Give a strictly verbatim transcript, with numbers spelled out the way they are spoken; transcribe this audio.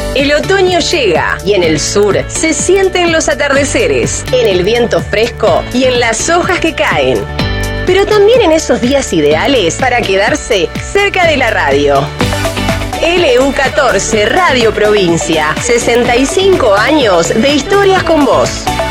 El otoño llega y en el sur se sienten los atardeceres, en el viento fresco y en las hojas que caen. Pero también en esos días ideales para quedarse cerca de la radio. L U catorce Radio Provincia, sesenta y cinco años de historias con vos.